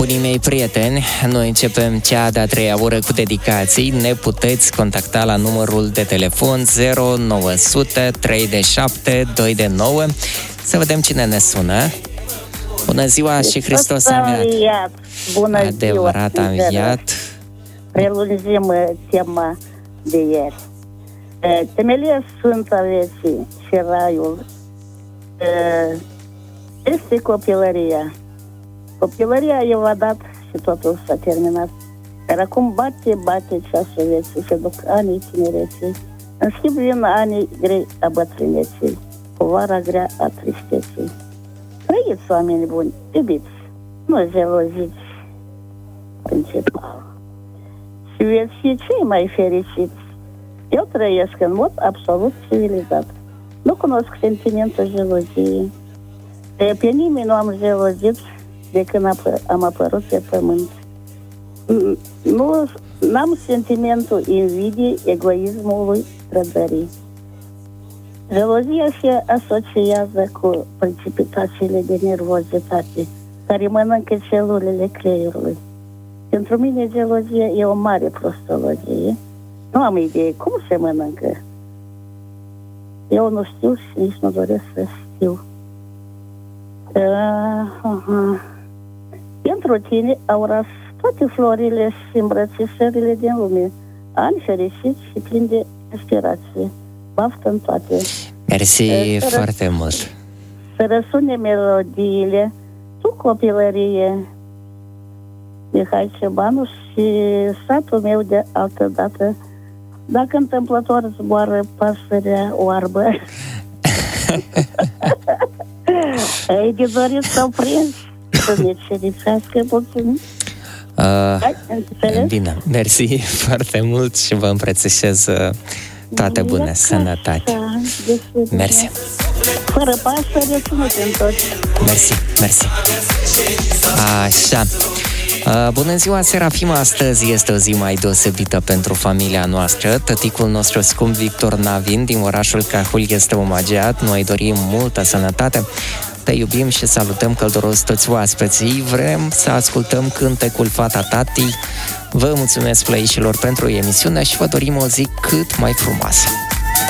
Bunii mei prieteni, noi începem cea de-a treia oră cu dedicații. Ne puteți contacta la numărul de telefon 0900 37 229. Să vedem cine ne sună. Bună ziua și Hristos a înviat! Bună Adevărat ziua, a înviat! Prelungim tema de ieri. Temelia sfântă a vieții și raiul este copilăria. Copilăria e dat și totul s-a terminat. Dar acum bate ceasul vieții, se duc anii tinereții. În schimb vin anii grei a bătrâneții, povara grea a tristeții. Trăiți, oameni buni, iubiți, nu geloziți principal. Și veți fi cei mai fericiți. Eu trăiesc în mod absolut civilizat. Nu cunosc sentimentul geloziei. Pe nimeni nu am gelozit de când am apărut pe pământ. N-am sentimentul invidiei, egoismului, trădării. Gelozia se asociază cu precipitațiile de nervozitate care mănâncă celulele creierului. Pentru mine gelozia e o mare prostologie. Nu am idee cum se mănâncă. Eu nu știu și nici nu doresc să știu. Pentru tine au ras toate florile și îmbrățișările din lume. Ani fericiți și plini de inspirație. Baftă în toate. Mersi foarte mult. Să răsune melodiile, tu copilărie, Mihai Cebanu și satul meu de altă dată. Dacă întâmplător zboară pasărea oarbă, ai de dorit să o prinzi, să ne cerițească puțin. Bine, mersi foarte mult și vă îmbrățișez toate bune, sănătate. Mersi. Fără pasăre nu te întorci. Mersi. Așa. Bună ziua, Serafima! Astăzi este o zi mai deosebită pentru familia noastră. Tăticul nostru scump, Victor Navin, din orașul Cahul, este omagiat. Noi dorim multă sănătate. Te iubim și salutăm călduros toți oaspeții. Vrem să ascultăm cântecul Fata Tati. Vă mulțumesc, plăișilor, pentru emisiune și vă dorim o zi cât mai frumoasă.